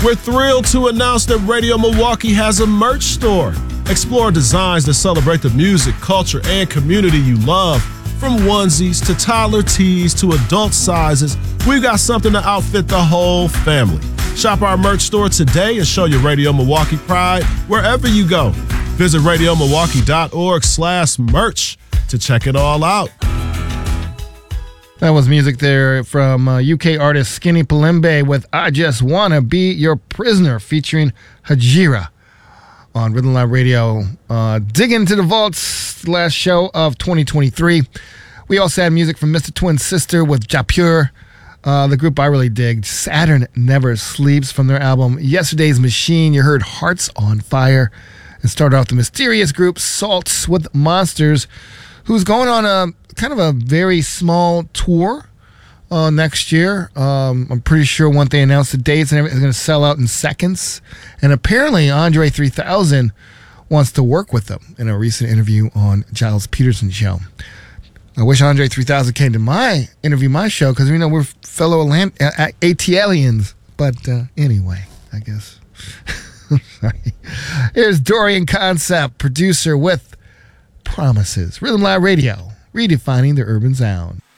We're thrilled to announce that Radio Milwaukee has a merch store. Explore designs that celebrate the music, culture, and community you love. From onesies to toddler tees to adult sizes, we've got something to outfit the whole family. Shop our merch store today and show your Radio Milwaukee pride wherever you go. Visit radiomilwaukee.org/merch to check it all out. That was music there from UK artist Skinny Palembe with I Just Wanna Be Your Prisoner featuring Hajira on Rhythm Live Radio. Dig into the vaults, last show of 2023. We also had music from Mr. Twin Sister with Japur, the group I really dig. Saturn Never Sleeps from their album Yesterday's Machine. You heard Hearts on Fire. And started off the mysterious group Salts with Monsters, who's going on a kind of a very small tour next year. I'm pretty sure once they announce the dates and everything, it's going to sell out in seconds. And apparently Andre 3000 wants to work with them in a recent interview on Giles Peterson's show. I wish Andre 3000 came to my show because, we're fellow ATLians. But anyway, I guess. Sorry. Here's Dorian Concept, producer with Promises. Rhythm Live Radio, redefining the urban sound.